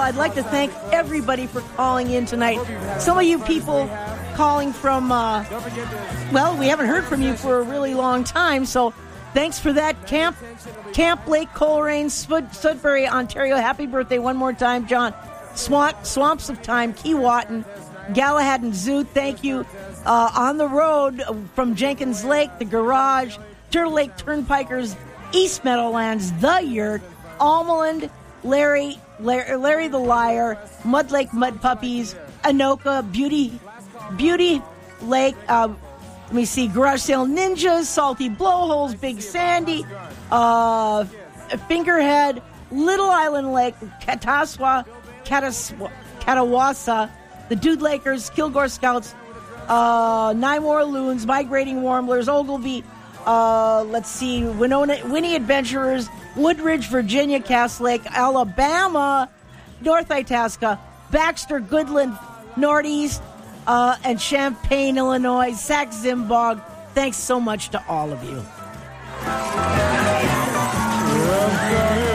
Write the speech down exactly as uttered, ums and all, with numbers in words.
I'd like to thank everybody for calling in tonight. Some of you people calling from, uh, well, we haven't heard from you for a really long time, so thanks for that. Camp Camp Lake Coleraine, Spud, Sudbury, Ontario. Happy birthday one more time, John. Swamp, Swamps of Time, Keewatin, Galahad and Zoot, thank you. Uh, on the road from Jenkins Lake, the Garage, Turtle Lake Turnpikers, East Meadowlands, The Yurt, Almaland, Larry, Larry, Larry the Liar, Mud Lake Mud Puppies, Anoka, Beauty, Beauty Lake, uh, let me see, Garage Sale Ninjas, Salty Blowholes, Big Sandy, uh, Fingerhead, Little Island Lake, Kataswa, Kataswa, Catawassa, the Dude Lakers, Kilgore Scouts, uh, Nine More Loons, Migrating Warblers, Ogilvy, uh, let's see, Winona, Winnie Adventurers, Woodridge, Virginia, Cass Lake, Alabama, North Itasca, Baxter, Goodland, Northeast, uh, and Champaign, Illinois, Sac Zimbog. Thanks so much to all of you.